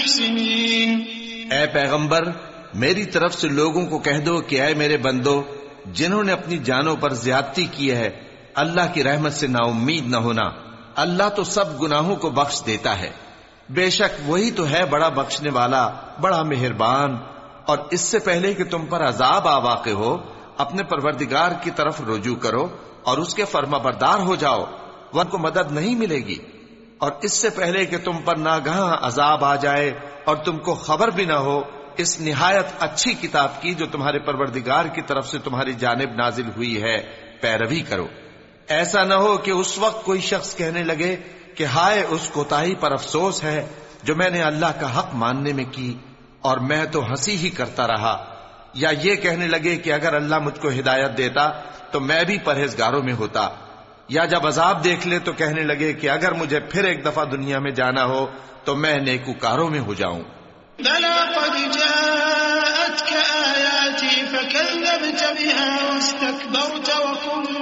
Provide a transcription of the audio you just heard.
المحسنين. اے پیغمبر، میری طرف سے لوگوں کو کہہ دو کہ اے میرے بندو، جنہوں نے اپنی جانوں پر زیادتی کی ہے، اللہ کی رحمت سے نا امید نہ ہونا، اللہ تو سب گناہوں کو بخش دیتا ہے، بے شک وہی تو ہے بڑا بخشنے والا، بڑا مہربان۔ اور اس سے پہلے کہ تم پر عذاب آ واقع ہو، اپنے پروردگار کی طرف رجوع کرو اور اس کے فرما بردار ہو جاؤ، ورنہ کو مدد نہیں ملے گی۔ اور اس سے پہلے کہ تم پر ناگہاں عذاب آ جائے اور تم کو خبر بھی نہ ہو، اس نہایت اچھی کتاب کی جو تمہارے پروردگار کی طرف سے تمہاری جانب نازل ہوئی ہے پیروی کرو۔ ایسا نہ ہو کہ اس وقت کوئی شخص کہنے لگے کہ ہائے اس کوتاہی پر افسوس ہے جو میں نے اللہ کا حق ماننے میں کی اور میں تو ہنسی ہی کرتا رہا، یا یہ کہنے لگے کہ اگر اللہ مجھ کو ہدایت دیتا تو میں بھی پرہیزگاروں میں ہوتا، یا جب عذاب دیکھ لے تو کہنے لگے کہ اگر مجھے پھر ایک دفعہ دنیا میں جانا ہو تو میں نیکوکاروں میں ہو جاؤں۔ بلى قد جاءتك آياتي فكذبت بها واستكبرت وكنت